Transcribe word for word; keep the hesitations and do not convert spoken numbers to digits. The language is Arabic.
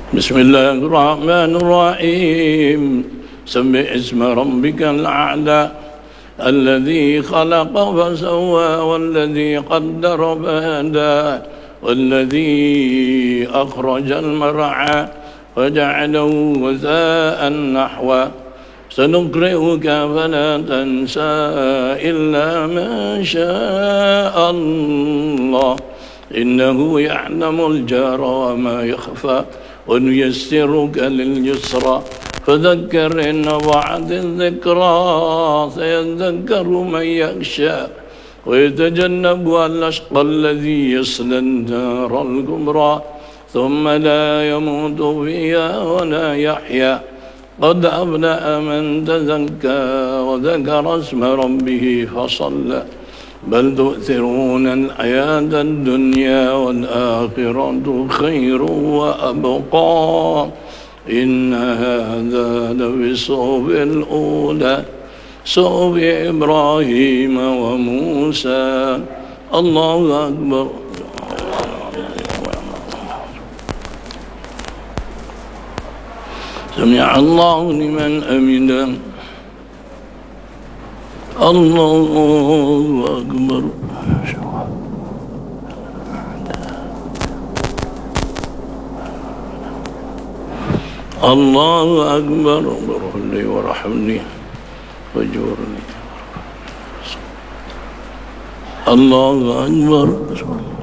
بسم الله الرحمن الرحيم سبح اسم ربك الأعلى الذي خلق فسوى والذي قدر فهدى والذي أخرج المرعى فجعله غثاء نحوا سنقرئك فلا تنسى إلا ما شاء الله إنه يعلم الجهر وما يخفى ونيسرك لليسرى فذكر إن نفعت الذكرى سيذكر من يخشى ويتجنبها الأشقى الذي يصلى النار الكبرى ثم لا يموت فيها ولا يحيا قد أفلح من تزكى وذكر اسم ربه فصلى بل تؤثرون الحياة الدنيا والآخرة خير وأبقى إن هذا لفي الصحف الأولى صحف إبراهيم وموسى الله أكبر سمع الله لمن حمده الله أكبر الله أكبر اغفر لي وارحمني واجبرني الله أكبر.